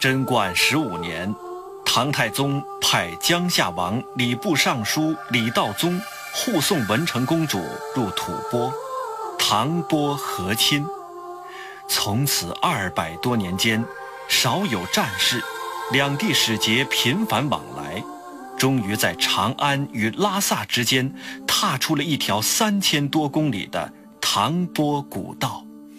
贞观15年，唐太宗派江夏王礼部尚书李道宗护送文成公主入吐蕃，唐蕃和亲。从此200多年间，少有战事，两地使节频繁往来，终于在长安与拉萨之间踏出了一条3000多公里的唐蕃古道。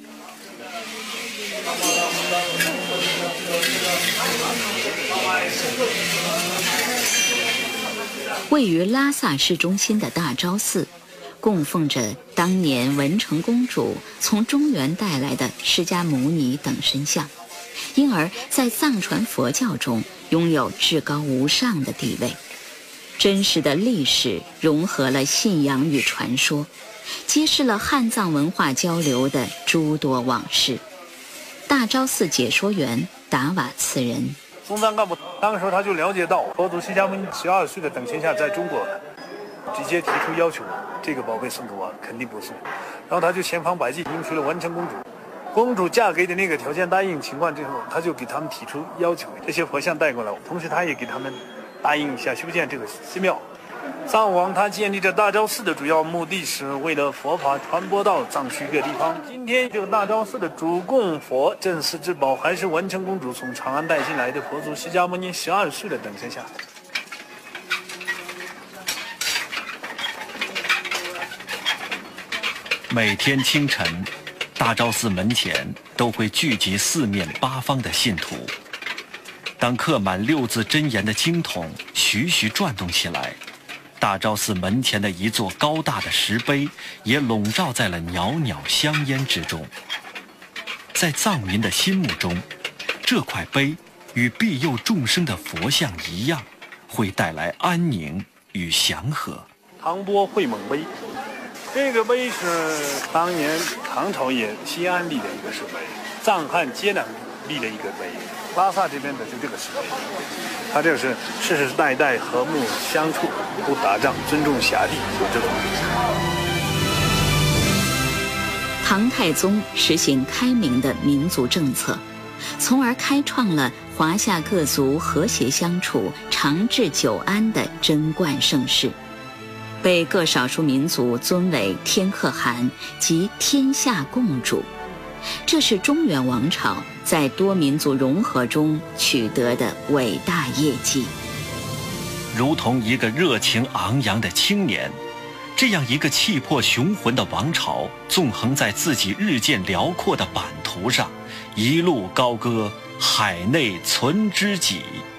位于拉萨市中心的大昭寺，供奉着当年文成公主从中原带来的释迦牟尼等身像，因而在藏传佛教中拥有至高无上的地位。真实的历史融合了信仰与传说，揭示了汉藏文化交流的诸多往事。大昭寺解说员达瓦次仁： 松赞干布当时他就了解到佛祖释迦牟尼12岁的等身像在中国，直接提出要求，这个宝贝送给我肯定不送。然后他就千方百计迎娶了文成公主。公主嫁给的那个条件答应情况之后，他就给他们提出要求，这些佛像带过来，同时他也给他们答应一下修建这个寺庙。藏王他建立这大昭寺的主要目的是为了佛法传播到藏区各地方。今天这个大昭寺的主供佛镇寺之宝还是文成公主从长安带进来的佛祖释迦牟尼12岁的等身像。 每天清晨，大昭寺门前都会聚集4面8方的信徒。当刻满6字真言的经筒徐徐转动起来，大昭寺门前的一座高大的石碑也笼罩在了袅袅香烟之中。在藏民的心目中，这块碑与庇佑众生的佛像一样，会带来安宁与祥和。 唐蕃会猛碑，这个碑是当年唐朝也西安立的一个石碑，藏汉接壤立的一个碑，拉萨这边的就这个石碑，它这个是世世代代和睦相处，不打仗，尊重辖地，有这种。 唐太宗实行开明的民族政策，从而开创了华夏各族和谐相处、长治久安的贞观盛世，被各少数民族尊为天可汗及天下共主。这是中原王朝在多民族融合中取得的伟大业绩。 如同一个热情昂扬的青年，这样一个气魄雄浑的王朝，纵横在自己日渐辽阔的版图上，一路高歌海内存知己。